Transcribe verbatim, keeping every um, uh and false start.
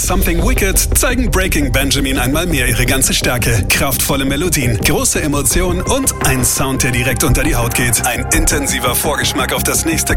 Something Wicked zeigen Breaking Benjamin einmal mehr ihre ganze Stärke. Kraftvolle Melodien, große Emotionen und ein Sound, der direkt unter die Haut geht. Ein intensiver Vorgeschmack auf das nächste